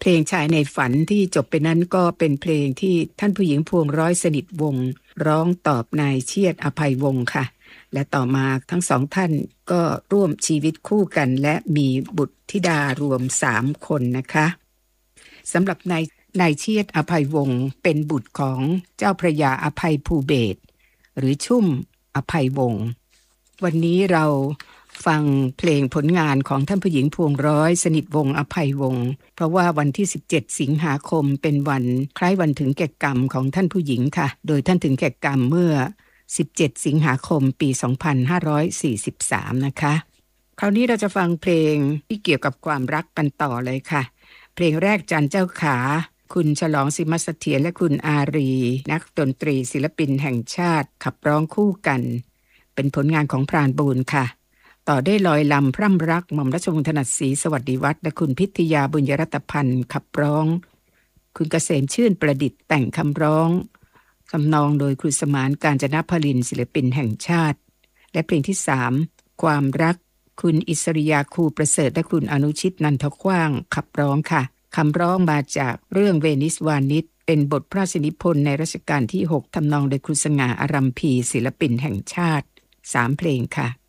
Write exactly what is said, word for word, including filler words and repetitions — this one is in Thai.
เพลงชายในฝันที่จบไปนั้นก็เป็นเพลงที่ท่านผู้หญิงพวงร้อยสนิทวงศ์ร้องตอบนายเชียดอภัยวงศ์ค่ะและต่อมาทั้งสองท่านก็ร่วมชีวิตคู่กันและมีบุตรธิดารวมสามคนนะคะสำหรับนายนายเชียดอภัยวงศ์เป็นบุตรของเจ้าพระยาอภัยภูเบศรหรือชุ่มอภัยวงศ์วันนี้เราฟังเพลงผลงานของท่านผู้หญิงพวงร้อยสนิทวงศ์อภัยวงศ์เพราะว่าวันที่สิบเจ็ดสิงหาคมเป็นวันคล้ายวันถึงแก่กรรมของท่านผู้หญิงค่ะโดยท่านถึงแก่กรรมเมื่อสิบเจ็ดสิงหาคมปีสองพันห้าร้อยสี่สิบสามนะคะคราวนี้เราจะฟังเพลงที่เกี่ยวกับความรักกันต่อเลยค่ะเพลงแรกจันเจ้าขาคุณฉลองสิมเสถียรและคุณอารีนักดนตรีศิลปินแห่งชาติขับร้องคู่กันเป็นผลงานของพรานบูรณ์ค่ะต่อได้ลอยลำพร่ำรักหม่อมราชวงศ์ถนัดศรีสวัสดิวัฒน์และคุณพิทยาบุญยรัตพันธ์ขับร้องคุณเกษมชื่นประดิษฐ์แต่งคำร้องทำนองโดยครูสมานกาญจนพลินศิลปินแห่งชาติและเพลงที่สามความรักคุณอิสริยาคูประเสริฐและคุณอนุชิตนันทกว้างขับร้องค่ะคำร้องมาจากเรื่องเวนิสวานิชเป็นบทพระราชนิพนธ์ในรัชกาลที่หกทำนองโดยครูสง่าอารัมพีศิลปินแห่งชาติสามเพลงค่ะ